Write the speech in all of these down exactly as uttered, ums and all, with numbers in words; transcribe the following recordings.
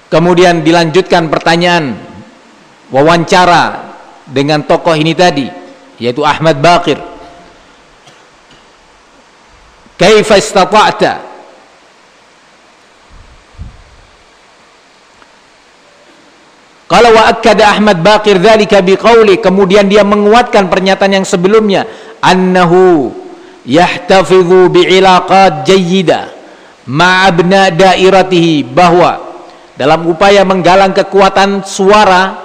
Kemudian dilanjutkan pertanyaan wawancara dengan tokoh ini tadi, yaitu Ahmad Baqir. Kaifa istata'ta? Qala wa akkada Ahmad Baqir dzalika biqauli, kemudian dia menguatkan pernyataan yang sebelumnya, annahu yahtafidhu bi'ilaqat jayyidah ma'abna dairatihi, bahwa dalam upaya menggalang kekuatan suara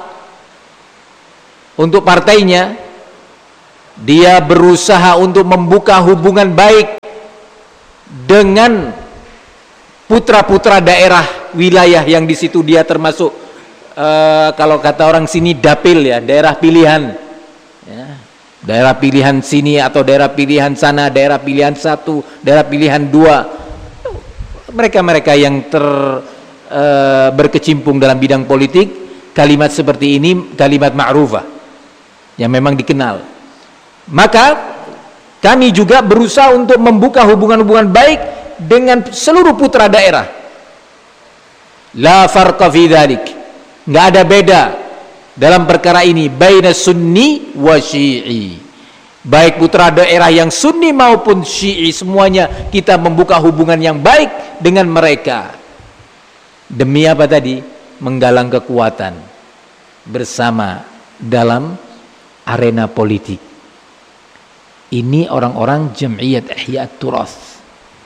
untuk partainya, dia berusaha untuk membuka hubungan baik dengan putra-putra daerah wilayah yang di situ dia termasuk, uh, kalau kata orang sini dapil ya, daerah pilihan ya. Daerah pilihan sini atau daerah pilihan sana, daerah pilihan satu, daerah pilihan dua, mereka-mereka yang ter uh, berkecimpung dalam bidang politik. Kalimat seperti ini kalimat ma'rufah yang memang dikenal. Maka kami juga berusaha untuk membuka hubungan-hubungan baik dengan seluruh putra daerah. La farqa fi dzalik, enggak ada beda dalam perkara ini baina sunni wa syi'i. Baik putra daerah yang sunni maupun syi'i, semuanya kita membuka hubungan yang baik dengan mereka. Demi apa tadi? Menggalang kekuatan bersama dalam arena politik. Ini orang-orang Jam'iyat Ihya At-Turath.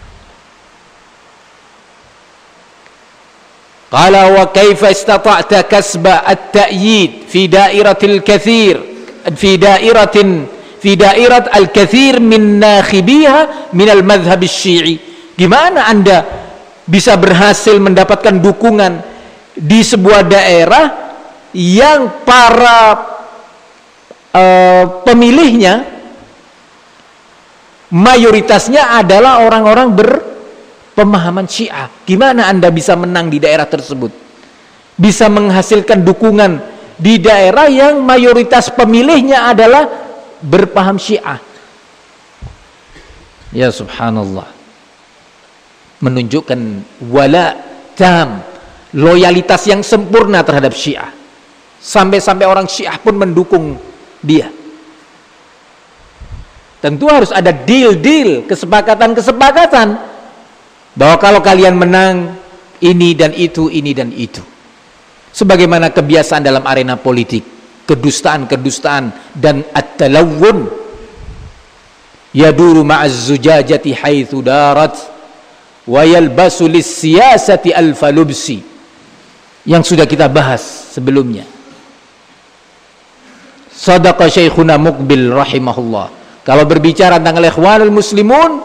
Qala wa kaifa istata'ta kasba at-ta'yid fi dairatil katsir fi dairatin fi dairat al-katsir min nakhibiha min al-madhhab asy-syi'i. Gimana Anda bisa berhasil mendapatkan dukungan di sebuah daerah yang para uh, pemilihnya mayoritasnya adalah orang-orang berpemahaman Syiah? Gimana Anda bisa menang di daerah tersebut? Bisa menghasilkan dukungan di daerah yang mayoritas pemilihnya adalah berpaham Syiah? Ya subhanallah. Menunjukkan wala tam, loyalitas yang sempurna terhadap Syiah. Sampai-sampai orang Syiah pun mendukung dia. Tentu harus ada deal-deal, kesepakatan-kesepakatan, bahwa kalau kalian menang ini dan itu, ini dan itu. Sebagaimana kebiasaan dalam arena politik, kedustaan-kedustaan dan at-talawun yaduru ma'az zujajati haitsu darat wa yalbasu lis-siyasati al-falubsi, yang sudah kita bahas sebelumnya. Sadaqa Syekhuna Muqbil rahimahullah. Kalau berbicara tentang al-ikhwanul muslimun,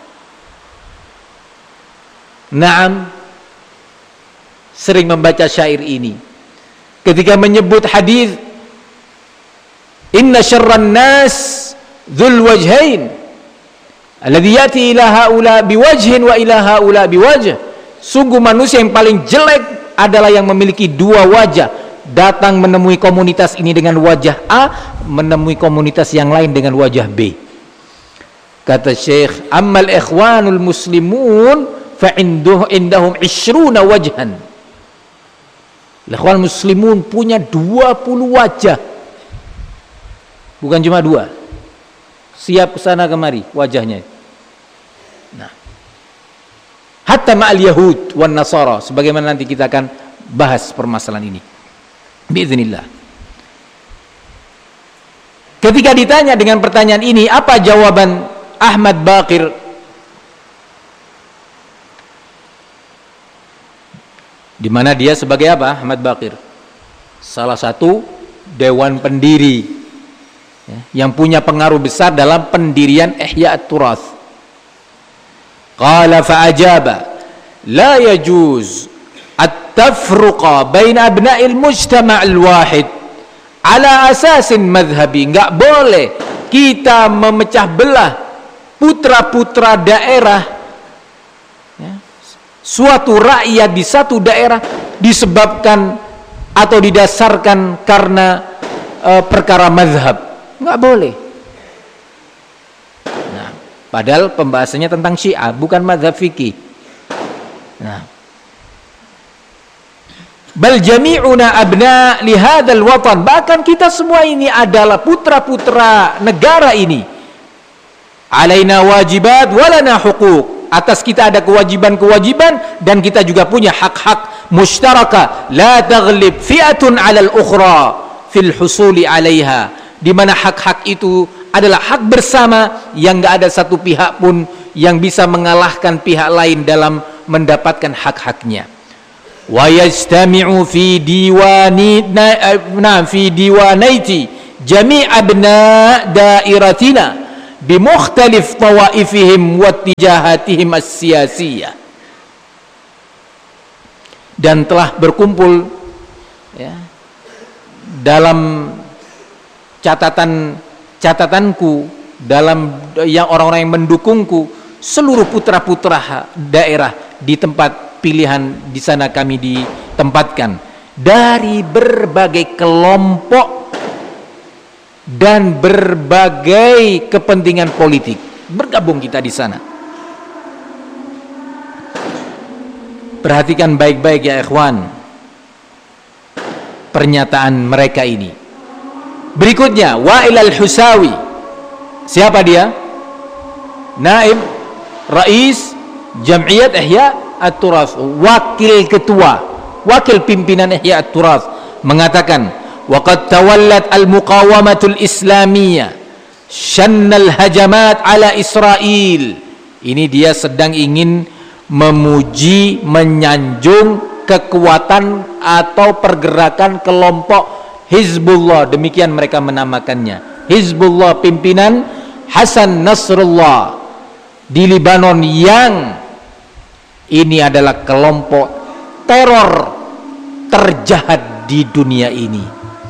na'am, sering membaca syair ini ketika menyebut hadis inna syarran nas dzul wajhain alladzi yati ila haula biwajhin wa ila haula biwajh. Sungguh manusia yang paling jelek adalah yang memiliki dua wajah, datang menemui komunitas ini dengan wajah A, menemui komunitas yang lain dengan wajah B. Kata Syekh, ammal ikhwanul muslimun fa indahum ishruna wajhan. Ikhwan muslimun punya dua puluh wajah, bukan cuma dua. Siap kesana kemari wajahnya. Nah, hatta ma'al yahud wan nasara, sebagaimana nanti kita akan bahas permasalahan ini biiznillah. Ketika ditanya dengan pertanyaan ini, apa jawaban Ahmad Baqir? Di mana dia sebagai apa? Ahmad Baqir salah satu dewan pendiri ya, yang punya pengaruh besar dalam pendirian Ihya At-Turath. Qala fa'ajaba la yajuz at-tafruqa baina abna'il mujtama' al-wahid ala asasin madhhabi. Enggak boleh kita memecah belah putra-putra daerah ya, suatu rakyat di satu daerah disebabkan atau didasarkan karena e, perkara mazhab. Nggak boleh. Nah, padahal pembahasannya tentang Syiah, bukan mazhab fikih. Nah, Bal jami'una abna li hadzal watan, bahkan kita semua ini adalah putra-putra negara ini. Alaina wajibat walana huquq, atas kita ada kewajiban-kewajiban dan kita juga punya hak-hak musytaraka. La taghlib fi'atun 'alal ukhra fil husuli 'alaiha, di mana hak-hak itu adalah hak bersama yang enggak ada satu pihak pun yang bisa mengalahkan pihak lain dalam mendapatkan hak-haknya. Wa yastami'u fi diwani na fi diwanaiti jami' abna dairatina bi mukhtalif tawaifihim wa tijahatihim as-siyasiyah, dan telah berkumpul ya, dalam catatan catatanku, dalam yang orang-orang yang mendukungku, seluruh putra-putra daerah di tempat pilihan di sana kami ditempatkan dari berbagai kelompok dan berbagai kepentingan politik, bergabung kita di sana. Perhatikan baik-baik ya ikhwan pernyataan mereka ini. Berikutnya Wa'il al-Husawi. Siapa dia? Naib Rais Jam'iyat Ihya At-Turath, wakil ketua, wakil pimpinan Ihya At-Turath, mengatakan waqad tawallat al-muqawamatul islamiyah syannal hajamat ala Israel. Ini dia sedang ingin memuji, menyanjung kekuatan atau pergerakan kelompok Hizbullah, demikian mereka menamakannya. Hizbullah pimpinan Hasan Nasrullah di Libanon, yang ini adalah kelompok teror terjahat di dunia ini,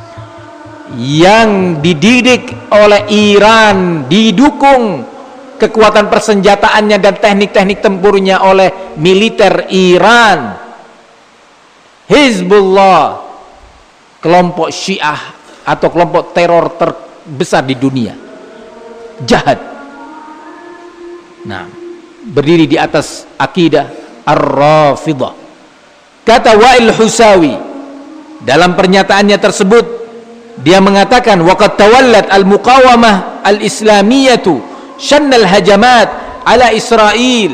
yang dididik oleh Iran, didukung kekuatan persenjataannya dan teknik-teknik tempurnya oleh militer Iran. Hizbullah, kelompok Syiah atau kelompok teror terbesar di dunia, jahat. Nah, berdiri di atas akidah Ar-Rafidah. Kata Wa'il Husawi dalam pernyataannya tersebut, dia mengatakan waqad tawallat al-muqawamah al-islamiyatu syannal hajamat ala Israel,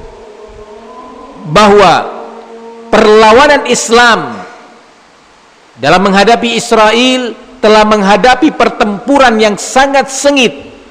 bahwa perlawanan Islam dalam menghadapi Israel telah menghadapi pertempuran yang sangat sengit.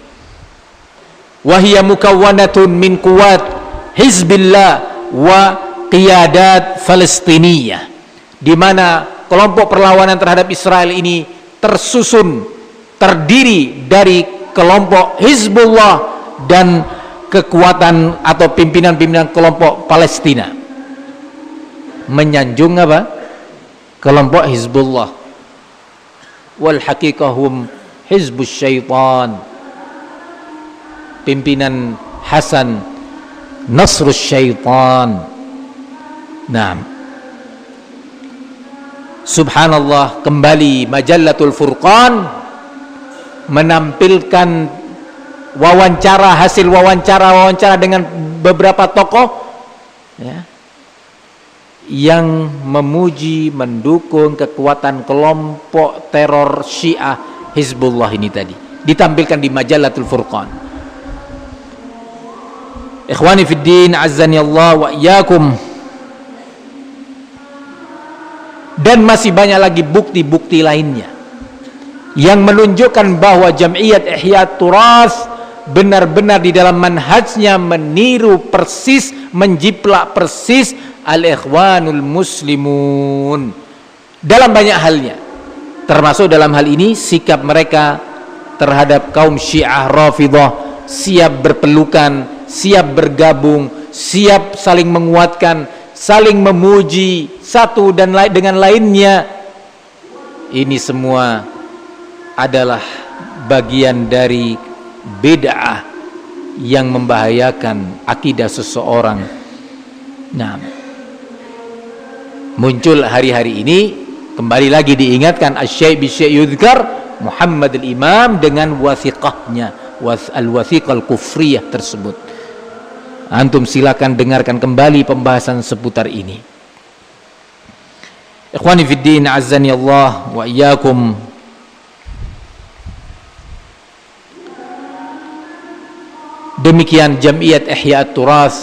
Wahia mukawwanatun min quwat Hizbillah wa qiyadat Palestiniyah, di mana kelompok perlawanan terhadap Israel ini tersusun, terdiri dari kelompok Hizbullah dan kekuatan atau pimpinan-pimpinan kelompok Palestina. Menyanjung apa? Kelompok Hizbullah. Wal haqiqahum hizbus syaitan, pimpinan Hasan Nasrus syaitan. Nah, subhanallah, kembali Majallatul Furqan menampilkan wawancara, hasil wawancara-wawancara dengan beberapa tokoh ya, yang memuji, mendukung kekuatan kelompok teror Syiah Hizbullah ini tadi, ditampilkan di Majallatul Furqan. Ikhwani fid din, azzani Allah wa iyyakum. Dan masih banyak lagi bukti-bukti lainnya yang menunjukkan bahwa Jam'iyat Ihya At-Turath benar-benar di dalam manhajnya meniru persis, menjiplak persis al-ikhwanul muslimun dalam banyak halnya, termasuk dalam hal ini sikap mereka terhadap kaum Syiah Rafidah, siap berpelukan, siap bergabung, siap saling menguatkan, saling memuji satu dan lain dengan lainnya. Ini semua adalah bagian dari bid'ah yang membahayakan akidah seseorang. Nah, muncul hari-hari ini kembali lagi diingatkan asy-syai' bi-syai' yudhkar Muhammad al-Imam dengan wathiqahnya, al-wathiqah al-kufriyah tersebut. Antum silakan dengarkan kembali pembahasan seputar ini. Ikhwani fid din, azzani Allah wa iyyakum. Demikian Jam'iyat Ihya At-Turath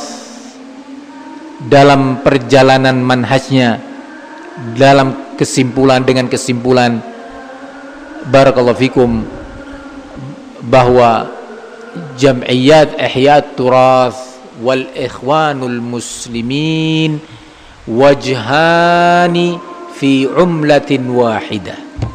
dalam perjalanan manhajnya, dalam kesimpulan dengan kesimpulan barakallahu fikum, bahwa Jam'iyat Ihya At-Turath wal Ikhwanul Muslimin wajhani fi umlatin wahidah,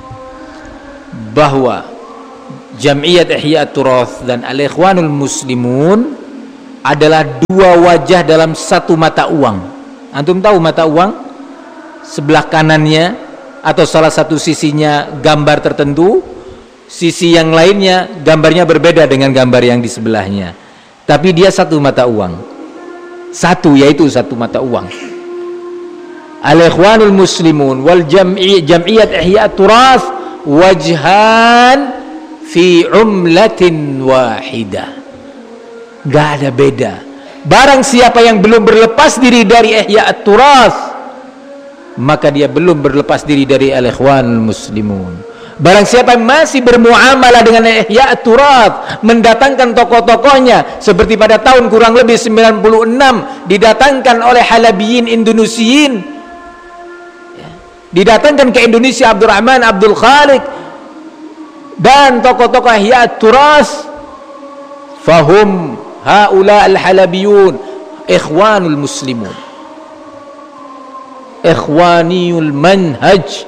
bahwa Jam'iyat Ihya At-Turath dan Al-Ikhwanul Muslimun adalah dua wajah dalam satu mata uang. Antum tahu mata uang? Sebelah kanannya atau salah satu sisinya gambar tertentu, sisi yang lainnya gambarnya berbeda dengan gambar yang di sebelahnya. Tapi dia satu mata uang. Satu, yaitu satu mata uang. Al-Ikhwanul Muslimun wal Jam'iyat Ihya At-Turath wajhan fi umlatin wahidah. Gak ada beda. Barang siapa yang belum berlepas diri dari Ihya At-Turath, maka dia belum berlepas diri dari Al-Ikhwanul Muslimun. Barang siapa yang masih bermuamalah dengan Ihya At-Turath, mendatangkan tokoh-tokohnya seperti pada tahun kurang lebih sembilan puluh enam didatangkan oleh Halabiyin Indonesiin, didatangkan ke Indonesia Abdurrahman Abdul Khaliq dan tokoh-tokoh Ihya At-Turath, fahum haula al-halabiyun ikhwanul muslimun, ikhwaniyul manhaj,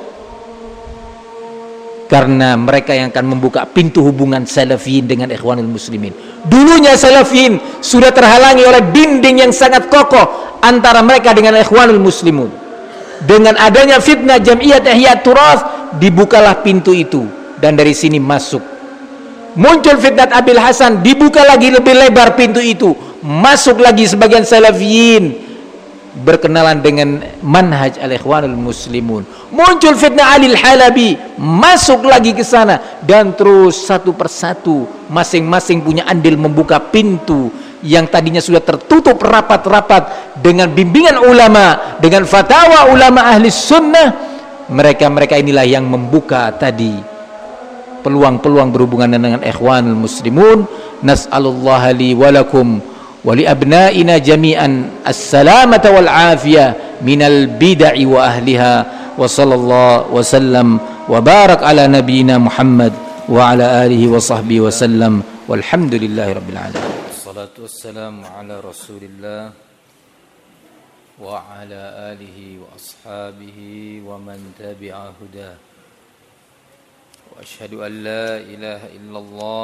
karena mereka yang akan membuka pintu hubungan salafiyin dengan ikhwanul muslimin. Dulunya salafiyin sudah terhalangi oleh dinding yang sangat kokoh antara mereka dengan ikhwanul muslimun. Dengan adanya fitnah Jam'iyat Ihya At-Turath, dibukalah pintu itu. Dan dari sini masuk, muncul fitnah Abil Hasan, dibuka lagi lebih lebar pintu itu, masuk lagi sebagian salafiyin berkenalan dengan manhaj al-Ikhwanul Muslimun. Muncul fitnah Alil Halabi, masuk lagi ke sana, dan terus satu persatu masing-masing punya andil membuka pintu yang tadinya sudah tertutup rapat-rapat dengan bimbingan ulama, dengan fatwa ulama ahli sunnah. Mereka-mereka inilah yang membuka tadi peluang-peluang berhubungan dengan Ikhwanul Muslimun. Nas'alullah li walakum wa li abnaina jami'an as-salamata wal afiyah minal bid'i wa ahliha, wa sallallahu wa sallam wa barak ala nabiyyina Muhammad wa ala alihi wa sahbihi wa sallam, walhamdulillahi rabbil alamin. Wassalatu wassalamu ala Rasulillah wa ala alihi wa ashabihi wa man tabi'a hudah. وأشهد أن لا إله إلا الله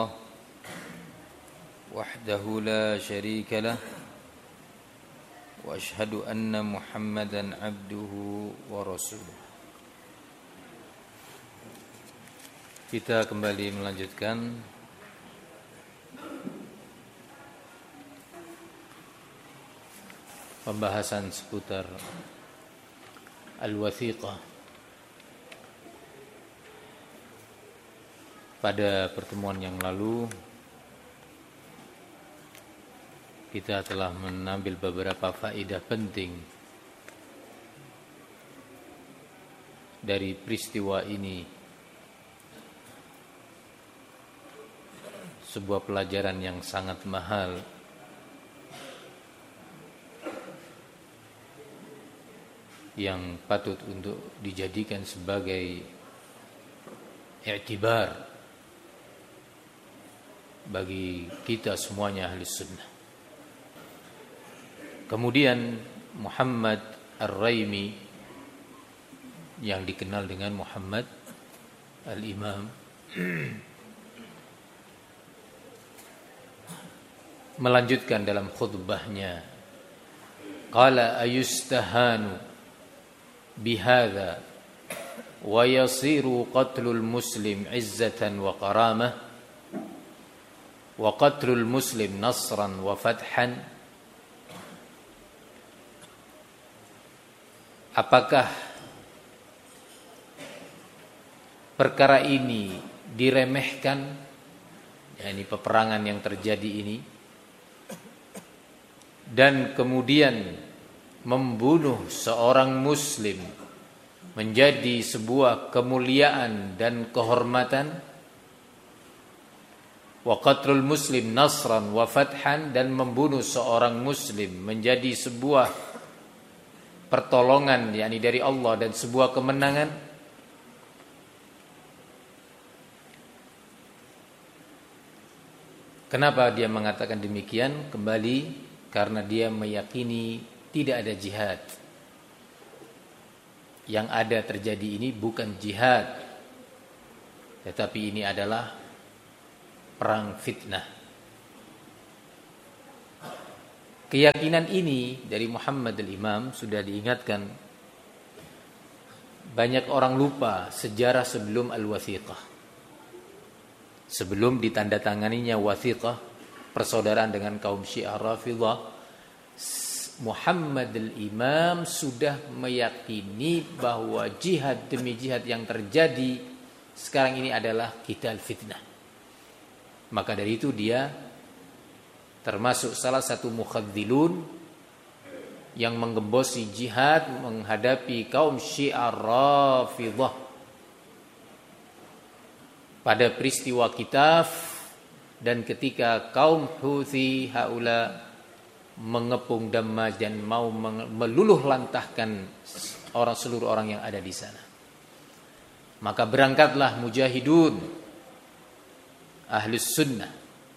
وحده لا شريك له وأشهد أن محمدا عبده ورسوله. Kita kembali melanjutkan pembahasan seputar Al-Wathiqah. Pada pertemuan yang lalu kita telah mengambil beberapa faedah penting dari peristiwa ini, sebuah pelajaran yang sangat mahal yang patut untuk dijadikan sebagai i'tibar bagi kita semuanya ahli sunnah. Kemudian Muhammad Ar-Raimi yang dikenal dengan Muhammad Al-Imam melanjutkan dalam khutbahnya, qala ayustahanu bihadza wa yasiru qatlul muslim izzatan wa karamah wa qatlul muslim nasran wa fathan. Apakah perkara ini diremehkan, yakni peperangan yang terjadi ini, dan kemudian membunuh seorang muslim menjadi sebuah kemuliaan dan kehormatan, wa qatlul muslim nasran wa fathan, dan membunuh seorang muslim menjadi sebuah pertolongan yakni dari Allah dan sebuah kemenangan. Kenapa dia mengatakan demikian? Kembali karena dia meyakini tidak ada jihad. Yang ada terjadi ini bukan jihad, tetapi ini adalah perang fitnah. Keyakinan ini dari Muhammad al-Imam sudah diingatkan. Banyak orang lupa sejarah sebelum al-wathiqah. Sebelum ditandatanganinya wathiqah, persaudaraan dengan kaum Syiah Rafidhah, Muhammad al-Imam sudah meyakini bahwa jihad demi jihad yang terjadi sekarang ini adalah qital fitnah. Maka dari itu dia termasuk salah satu mukhadzilun yang menggembosi jihad menghadapi kaum Syiah Rafidhah. Pada peristiwa Kitaf dan ketika kaum Houthi haula mengepung Damaj dan mau meluluh lantahkan orang seluruh orang yang ada di sana, maka berangkatlah mujahidun ahlus sunnah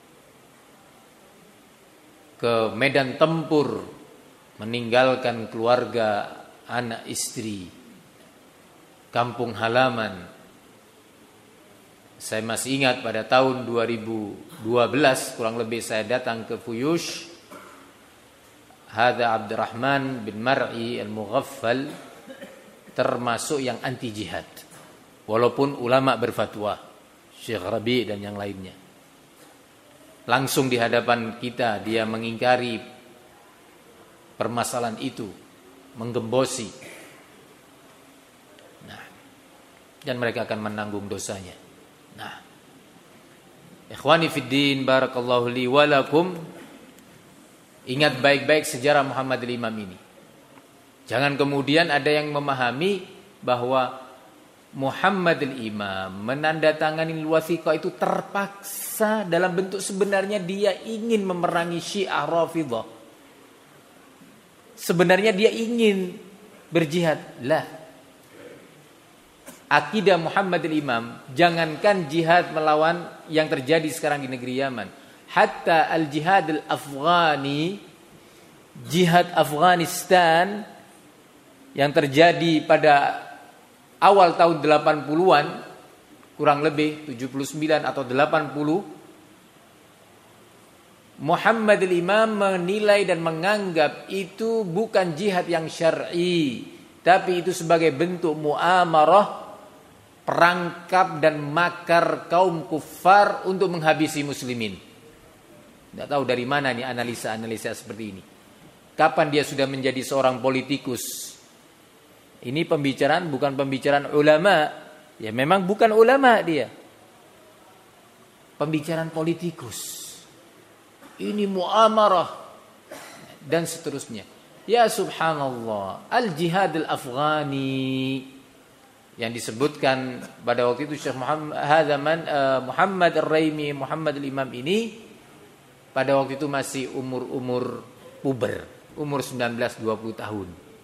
ke medan tempur, meninggalkan keluarga, anak istri, kampung halaman. Saya masih ingat pada tahun dua ribu dua belas kurang lebih saya datang ke Fuyush. Hadza Abdurrahman bin Mar'i al-Mughaffal termasuk yang anti jihad, walaupun ulama berfatwa, Syekh Rabi dan yang lainnya. Langsung di hadapan kita dia mengingkari permasalahan itu, menggembosi. Nah, dan mereka akan menanggung dosanya. Nah, ikhwani fid din, barakallahu li wa lakum. Ingat baik-baik sejarah Muhammad al-Imam ini. Jangan kemudian ada yang memahami bahwa Muhammad al-Imam menandatangani al-wathiqah itu terpaksa, dalam bentuk sebenarnya dia ingin memerangi Syiah Rafidhah. Sebenarnya dia ingin berjihad. Lah. Akidah Muhammad al-Imam, jangankan jihad melawan yang terjadi sekarang di negeri Yaman, hatta al-jihad al-Afghani, jihad Afghanistan yang terjadi pada awal tahun delapan puluhan, kurang lebih tujuh puluh sembilan atau delapan puluh, Muhammad al-Imam menilai dan menganggap itu bukan jihad yang syar'i, tapi itu sebagai bentuk muamarah, perangkap dan makar kaum kufar untuk menghabisi muslimin. Tidak tahu dari mana nih analisa-analisa seperti ini. Kapan dia sudah menjadi seorang politikus? Ini pembicaraan bukan pembicaraan ulama. Ya memang bukan ulama dia. Pembicaraan politikus. Ini muamarah dan seterusnya. Ya subhanallah, al-jihad al-Afghani yang disebutkan pada waktu itu Syekh Muhammad Hadaman uh, Muhammad Ar-Raimi, Muhammad al-Imam ini pada waktu itu masih umur-umur puber, umur sembilan belas dua puluh tahun.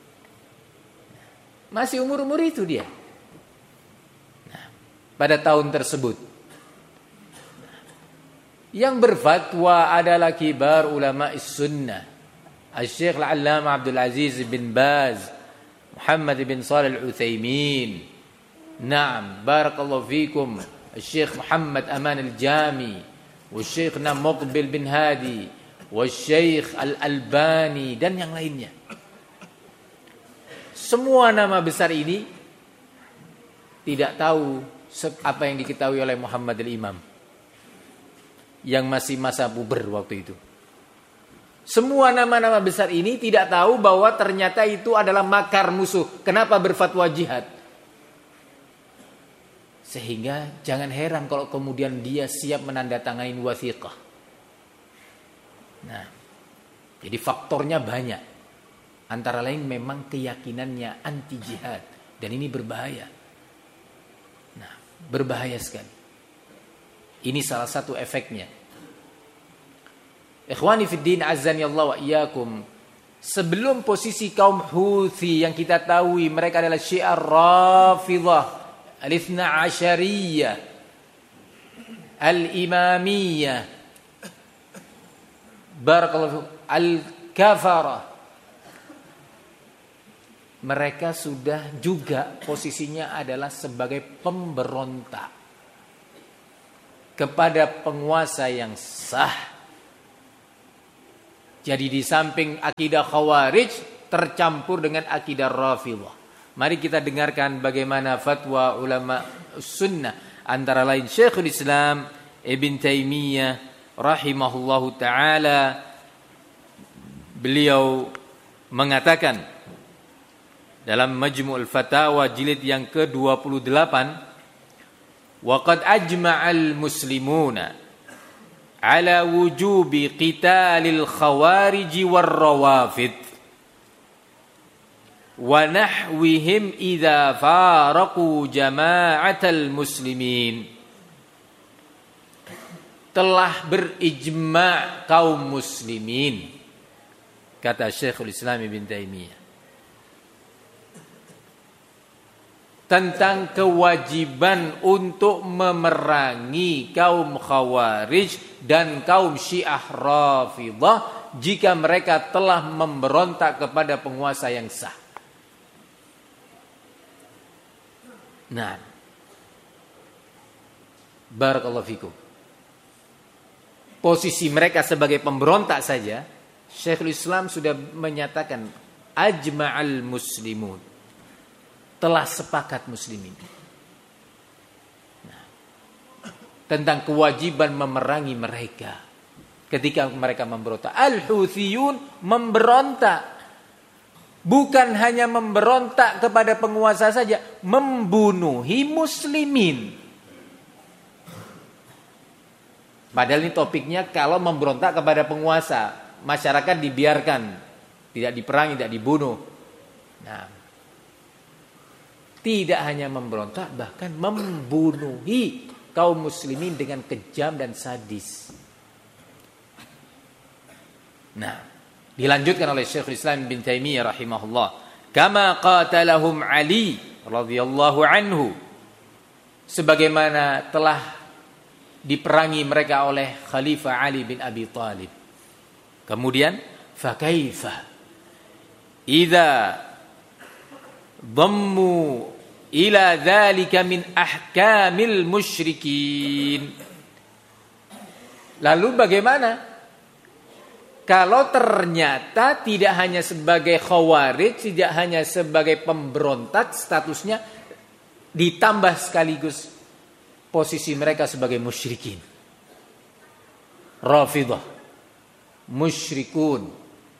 Masih umur-umur itu dia. Nah, pada tahun tersebut yang berfatwa adalah kibar ulama sunnah, Al-Syekh Al-Allamah Abdul Aziz bin Baz, Muhammad bin Shalih Al-Utsaimin. Naam, barakallahu fikum, Al-Syekh Muhammad Aman Al-Jami, Syekh Muqbil bin Hadi, Syekh Al-Albani dan yang lainnya. Semua nama besar ini tidak tahu apa yang diketahui oleh Muhammad al-Imam yang masih masa puber waktu itu. Semua nama-nama besar ini tidak tahu bahwa ternyata itu adalah makar musuh. Kenapa berfatwa jihad? Sehingga jangan heran kalau kemudian dia siap menandatangani wathiqah. Nah, jadi faktornya banyak. Antara lain memang keyakinannya anti jihad Dan ini berbahaya. Nah, berbahaya sekali. Ini salah satu efeknya. Ikhwani fid din azzani Allah wa iyyakum. Sebelum posisi kaum Houthi yang kita tahu mereka adalah Syiah Rafidhah, Al-Ithna Asyariyah, Al-Imamiyah, Barakallahu Al-Kafarah. Mereka sudah juga posisinya adalah sebagai pemberontak kepada penguasa yang sah. Jadi di samping akidah Khawarij tercampur dengan akidah Rafidhah. Mari kita dengarkan bagaimana fatwa ulama sunnah, antara lain Syekhul Islam Ibn Taimiyah rahimahullahu taala. Beliau mengatakan dalam Majmu'ul Fatawa jilid yang ke dua puluh delapan, wa qad ajma'al muslimuna ala wujubi qitalil khawarij war rawafid wa nahwihim idza faraqu jama'atal muslimin. Telah berijma' kaum muslimin, kata Syekhul Islam Ibn Taimiyah, tentang kewajiban untuk memerangi kaum Khawarij dan kaum Syiah Rafidhah jika mereka telah memberontak kepada penguasa yang sah. Nah, barakallahu fikum. Posisi mereka sebagai pemberontak saja, Syekhul Islam sudah menyatakan ajma'al muslimun, telah sepakat muslimin, nah, tentang kewajiban memerangi mereka ketika mereka memberontak. Al-Houthiyun memberontak, bukan hanya memberontak kepada penguasa saja, membunuhi muslimin. Padahal ini topiknya kalau memberontak kepada penguasa, masyarakat dibiarkan, tidak diperangi, tidak dibunuh. Nah, tidak hanya memberontak, bahkan membunuhi kaum muslimin dengan kejam dan sadis. Nah, dilanjutkan oleh Syekhul Islam bin Taimiyah rahimahullah, kama qatalahum Ali radhiyallahu anhu, sebagaimana telah diperangi mereka oleh Khalifah Ali bin Abi Thalib. Kemudian fa kaifa idza dhammu ila dzalika min ahkamil musyrikin. Lalu bagaimana kalau ternyata tidak hanya sebagai Khawarij, tidak hanya sebagai pemberontak statusnya, ditambah sekaligus posisi mereka sebagai musyrikin, Rafidhah, musyrikun.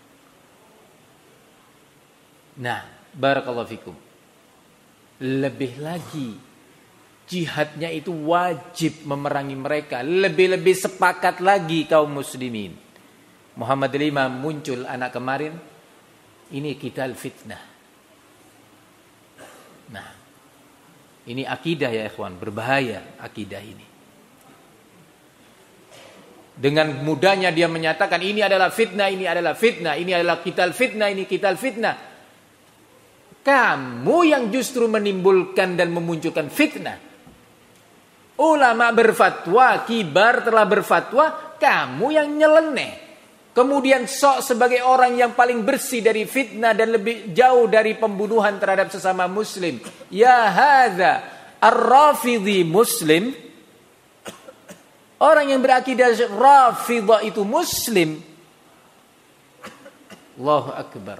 Nah, barakallahu fikum. Lebih lagi, jihadnya itu wajib memerangi mereka. Lebih-lebih sepakat lagi kaum muslimin. Muhammad lima muncul anak kemarin, ini qital fitnah. Nah, ini akidah ya ikhwan, berbahaya akidah ini. Dengan mudahnya dia menyatakan ini adalah fitnah, ini adalah fitnah, ini adalah qital fitnah, ini qital fitnah. Kamu yang justru menimbulkan dan memunculkan fitnah. Ulama berfatwa, kibar telah berfatwa, kamu yang nyeleneh. Kemudian sok sebagai orang yang paling bersih dari fitnah dan lebih jauh dari pembunuhan terhadap sesama muslim. Ya hadza ar-Rafidhi muslim. Orang yang berakidah Rafidhah itu muslim. Allahu akbar.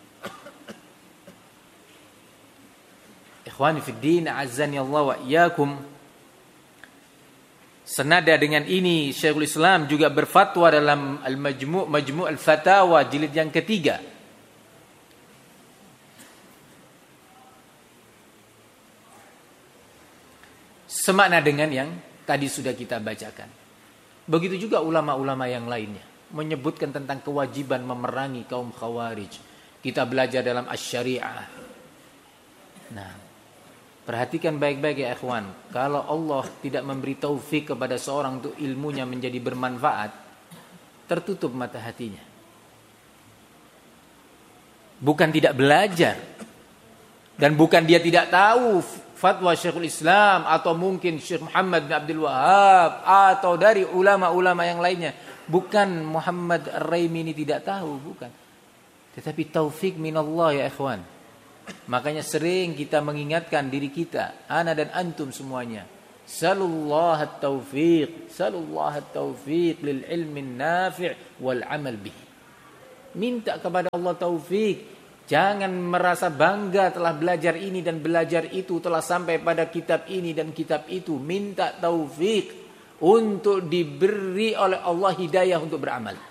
Ikhwani fid din, azzani Allah wa iyyakum. Senada dengan ini, Syekhul Islam juga berfatwa dalam Al-Majmu' Majmu' Al-Fatawa jilid yang ketiga. Semakna dengan yang tadi sudah kita bacakan. Begitu juga ulama-ulama yang lainnya menyebutkan tentang kewajiban memerangi kaum Khawarij. Kita belajar dalam Asy-Syari'ah. Nah, perhatikan baik-baik ya ikhwan. Kalau Allah tidak memberi taufik kepada seorang untuk ilmunya menjadi bermanfaat, tertutup mata hatinya. Bukan tidak belajar, dan bukan dia tidak tahu fatwa Syekhul Islam atau mungkin Syekh Muhammad bin Abdul Wahab atau dari ulama-ulama yang lainnya. Bukan Muhammad Ar-Raimi ini tidak tahu, bukan. Tetapi taufik minallah ya ikhwan. Makanya sering kita mengingatkan diri kita, ana dan antum semuanya. Salullah at-taufiq, salullah at-taufiq lil ilmi nafi' wal amal bihi. Minta kepada Allah taufik. Jangan merasa bangga telah belajar ini dan belajar itu, telah sampai pada kitab ini dan kitab itu. Minta taufik untuk diberi oleh Allah hidayah untuk beramal.